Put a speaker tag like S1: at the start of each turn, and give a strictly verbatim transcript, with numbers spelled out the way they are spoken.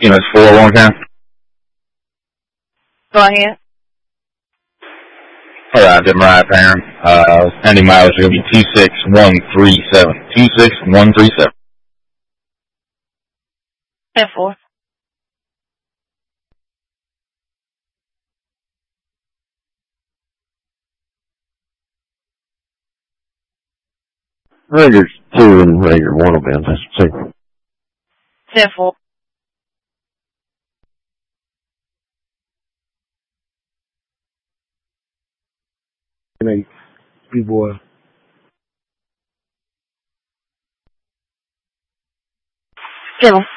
S1: You know, it's four one more time.
S2: Go ahead.
S1: All right, then right there. Uh, standing mileage is going to be two six one three seven. two six one three seven.
S2: ten four.
S3: Ranger two and Ranger one will be on this.
S2: ten four.
S4: Hey, B-boy.
S2: Kill him.